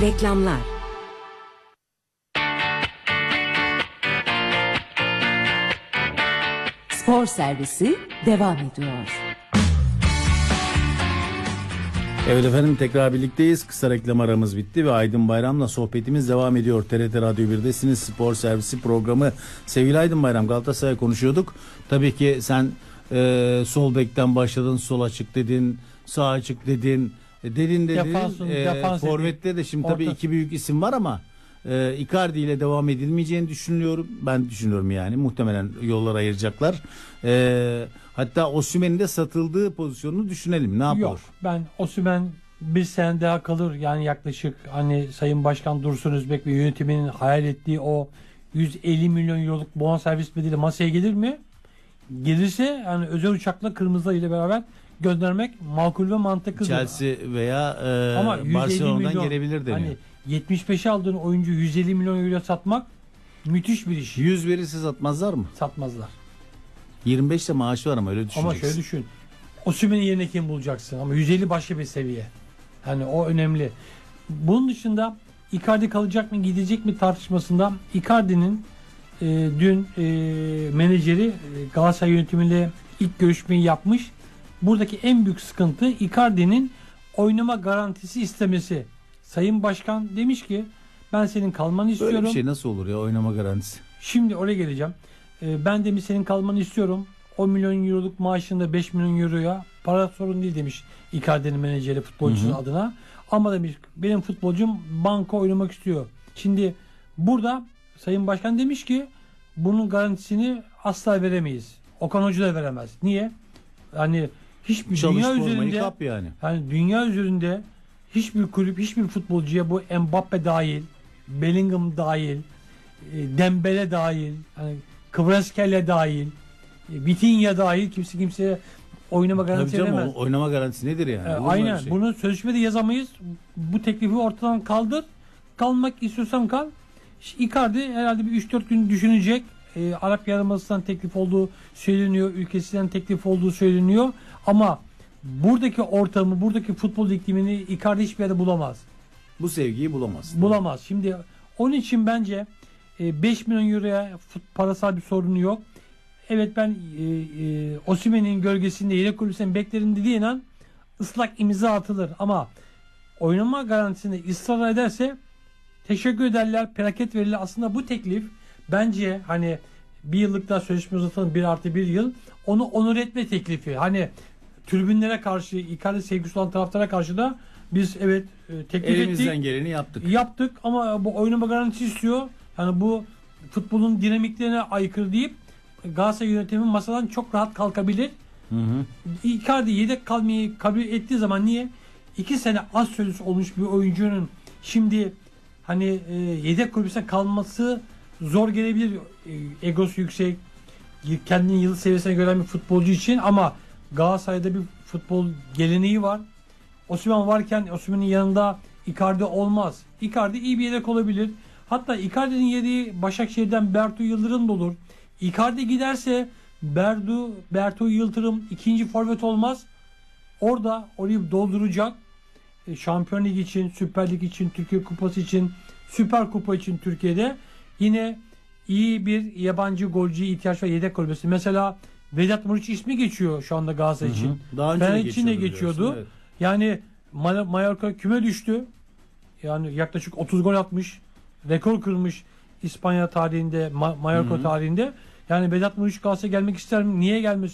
Reklamlar. Spor servisi devam ediyor. Evet efendim, tekrar birlikteyiz. Kısa reklam aramız bitti ve Aydın Bayram'la sohbetimiz devam ediyor. TRT Radyo 1'desiniz. Spor Servisi programı. Sevgili Aydın Bayram, Galatasaray konuşuyorduk. Tabii ki sen sol bekten başladın, sol açık dedin, sağ açık dedin. Forvet'te de şimdi tabii iki büyük isim var ama Icardi ile devam edilmeyeceğini düşünüyorum. Ben düşünüyorum yani. Muhtemelen yollar ayıracaklar. Hatta Osimhen'in de satıldığı pozisyonunu düşünelim. Ne yapar? Yok, ben Osimhen bir sene daha kalır. Yani yaklaşık hani Sayın Başkan Dursun Özbek ve yönetiminin hayal ettiği o 150 milyon euroluk bonservis bedeli masaya gelir mi? Gelirse yani özel uçakla Kırmızı ile beraber göndermek makul ve mantıklı. Chelsea veya Barcelona'dan gelebilir deniyor. Hani 75'e aldığın oyuncu 150 milyon euro satmak müthiş bir iş. 100 verirse satmazlar mı? Satmazlar. 25 de maaşı var ama öyle düşüneceksin. Ama şöyle düşün. Osimhen'in yerine kim bulacaksın? Ama 150 başka bir seviye. Yani o önemli. Bunun dışında Icardi kalacak mı gidecek mi tartışmasında Icardi'nin dün menajeri Galatasaray yönetimiyle ilk görüşmeyi yapmış. Buradaki en büyük sıkıntı Icardi'nin oynama garantisi istemesi. Sayın Başkan demiş ki ben senin kalmanı istiyorum. Böyle bir şey nasıl olur ya, oynama garantisi? Şimdi oraya geleceğim. Ben demiş senin kalmanı istiyorum. 10 milyon euroluk maaşında 5 milyon euroya para sorun değil demiş Icardi'nin menajeri futbolcusunun adına. Ama demiş benim futbolcum banko oynamak istiyor. Şimdi burada Sayın Başkan demiş ki bunun garantisini asla veremeyiz. Okan Hoca da veremez. Niye? Yani hiçbir dünya üzerinde yani dünya üzerinde hiçbir kulüp, hiçbir futbolcuya bu Mbappe dahil, Bellingham dahil, Dembele dahil, yani Kvaratskhelia dahil, Vitinha dahil kimseye oynama garantisi veremez. Oynama garantisi nedir yani? Aynen. Şey. Bunu sözleşmede yazamayız. Bu teklifi ortadan kaldır. Kalmak istiyorsan kal. Icardi herhalde bir 3-4 gün düşünecek. Arap Yarımadası'ndan teklif olduğu söyleniyor. Ülkesinden teklif olduğu söyleniyor. Ama buradaki ortamı, buradaki futbol iklimini Icardi hiçbir yerde bulamaz. Bu sevgiyi bulamaz. Bulamaz. Şimdi onun için bence 5 milyon euroya parasal bir sorunu yok. Evet ben Osimhen'in gölgesinde yedek kulübüsünün beklerim dediği inan ıslak imza atılır. Ama oynama garantisinde ısrar ederse teşekkür ederler, plaket verirler. Aslında bu teklif bence hani bir yıllık daha sözleşme uzatalım 1+1 yıl. Onu onur etme teklifi. Hani tribünlere karşı, Icardi sevgisi olan taraftara karşı da biz evet teklif elimizden ettik. geleni yaptık. Yaptık ama bu oynama garantisi istiyor. Yani bu futbolun dinamiklerine aykırı deyip Galatasaray yönetimi masadan çok rahat kalkabilir. Icardi yedek kalmayı kabul ettiği zaman niye? 2 sene az süresi olmuş bir oyuncunun şimdi hani yedek kulübüne kalması zor gelebilir. Egosu yüksek, kendini yıldız seviyesine gören bir futbolcu için ama Galatasaray'da bir futbol geleneği var. Osimhen varken Osimhen'in yanında Icardi olmaz. Icardi iyi bir yedek olabilir. Hatta Icardi'nin yediği Başakşehir'den Bertu Yıldırım da olur. Icardi giderse Bertu Yıldırım ikinci forvet olmaz. Orayı dolduracak. Şampiyon Ligi için, Süper Lig için, Türkiye Kupası için, Süper Kupa için Türkiye'de yine iyi bir yabancı golcüye ihtiyaç var yedek kulübesi. Mesela Vedat Muriç ismi geçiyor şu anda Galatasaray için. Daha önce de için de geçiyordu. Evet. Yani Mallorca küme düştü. Yani yaklaşık 30 gol atmış. Rekor kırmış İspanya tarihinde, Mallorca tarihinde. Yani Vedat Muriç Galatasaray'a gelmek ister mi? Niye gelmesin?